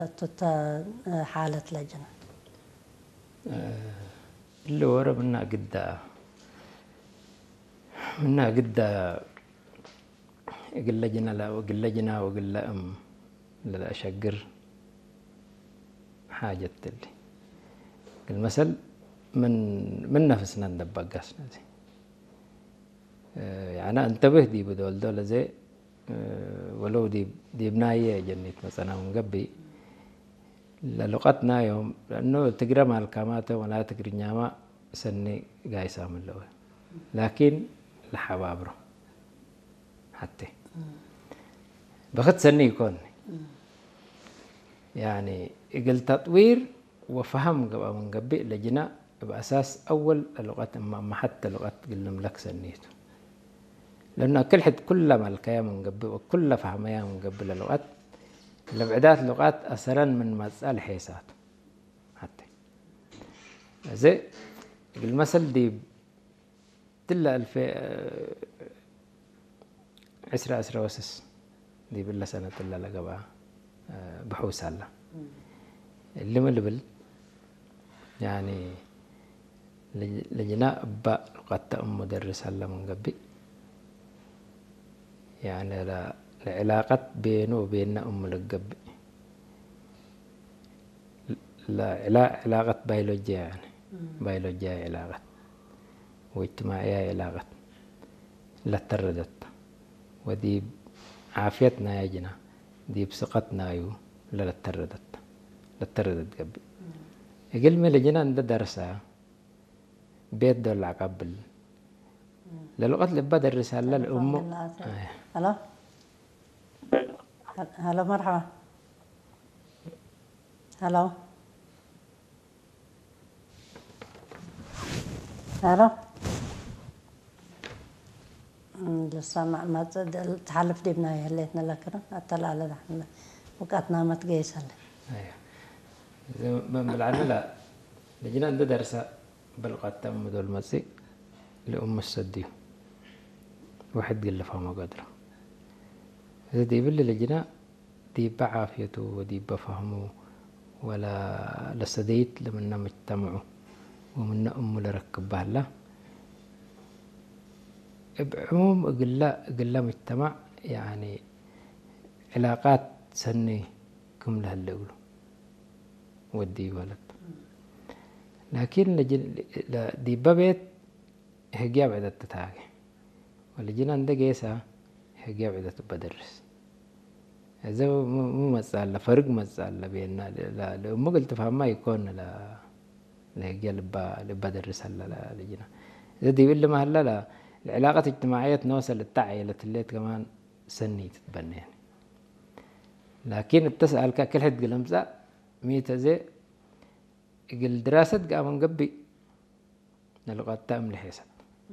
توتا حالة لجنة اللي ورا منها قد يقول لجنة لا وقل لجنة وقل لا أشقر حاجة اللي المثل من نفسنا ندبق قاسنا زي يعني انتبه دي بدول زي ولو دي بناية جنيت مثلا ونقبي للغتنا يوم لأنه تقرأ مع الكامات ولا تقرأ نعمة سني قايسة من اللغة لكن لحبابره حتى بخت سني يكون يعني يقل تطوير وفهم قبل من قبل لجنا بأساس أول اللغات ما حتى لغات قلنا ملك سنيته لأنه كل حد كل ما الكيا من قبل وكل فهمها من قبل اللغات الابعادات لغات أثرا من مسألة حيسات حتى زي المثل دي تلا ألف عسرة وسس دي بالله سنة تلا لقبها بحوس الله اللي ملبل يعني لجناء أبا لغات مدرس الله من قبل يعني العلاقة بينه وبين القب لا علاقة بيولوجية يعني بيولوجية علاقة واجتماعية علاقة لا تردت ودي عافيتنا يا جنا دي بثقتنا يو لا تردت قبل يقول مي لجنا عند درسها بيت دول قبل للغة اللي بدر رسالة للأم هلا هلا مرحبا هلا هلا لسه ما تحلف دي بناي هليتنا لكن أطلع على ده وقتنا ما تجيس هلا أيوه بالعلم لا لجنا عند درسها بالغة أم دول مسي لأم السدي واحد قال له فهم قدره إذا دي باللي لجنا دي بعافيته ودي بفهمه ولا لسديت لمن مجتمعه ومن أمه لركبها له بعموم قل مجتمع يعني علاقات سني كم لها اللي يقولوا ودي ولد لكن دي ببيت هجاب عدة تتاقي ولجنا عند قيسة هجاب عدة بدرس إذا مو مسألة فرق مسألة بيننا لأمه قلت فهم ما يكون لهجاب لبدرس هلا لجنا إذا دي يقول ما هلا لا العلاقة الاجتماعية نوصل للتعيلة اللي كمان سني تتبنى يعني لكن بتسأل كل حد قل أمسا ميتا زي قل دراسة قام نقبي اللغات تأم لحيسات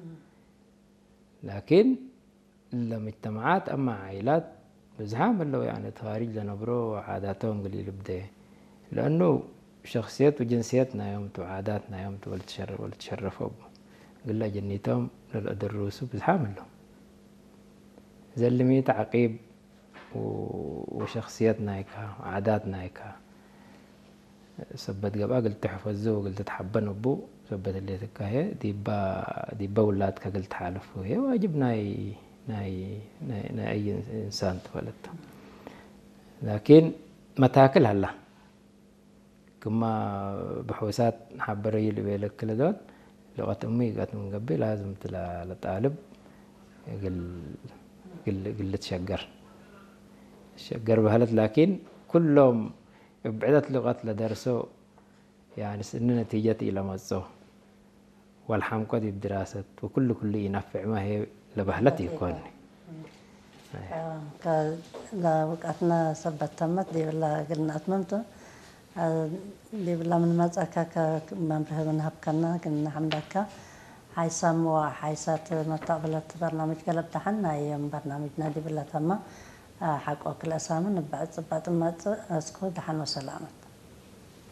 لكن المجتمعات أما عائلات بزحام اللي يعني تواريخ لنبرو وعاداتهم قليل بديه لأنه شخصيات وجنسياتنا يوم وعاداتنا يوم والتشرفوا قل له جنيتهم للأدروس بزحام لهم زي اللي ميت عقيب وشخصياتنا هيكا وعاداتنا هيكا سبت قبا قلت تحفظه وقلت تحبن أبو سبت اللي تكاهي دي با ولادك قلت حالفه هي واجب ناي أي إنسان تولد لكن متاكل هلا كما بحوسات حبري اللي بيلك كل دول لغة أمي قالت من قبل لازم لطالب قل تشقر بهلت لكن كلهم بعدت لغات لدرسوا يعني سن نتيجة إلى مزه والحمقة دي بدراسة وكل ينفع ما هي لبهلتي يكون لا وقتنا سبت تمت دي ولا قلنا أتممته دي ولا من مزاكا كمان بهذا هبكنا كنا حمدك هاي سموا حيسات متقبلت برنامج قلب تحنا يوم برنامجنا دي ولا تما حق أكل أسامن بعد ما أسكت حن وسلامة